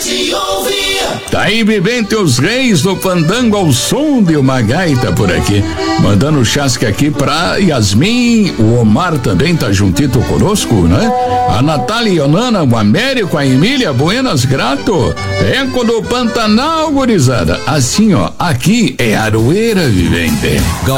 se ouvir. Tá aí, Vivente, os reis do fandango ao som de uma gaita por aqui. Mandando chasque aqui pra Yasmin, o Omar também tá juntito conosco, né? A Natália Ionana, o Américo, a Emília, Buenas Grato, Eco do Pantanal, gurizada. Assim, ó, aqui é Aroeira, Vivente.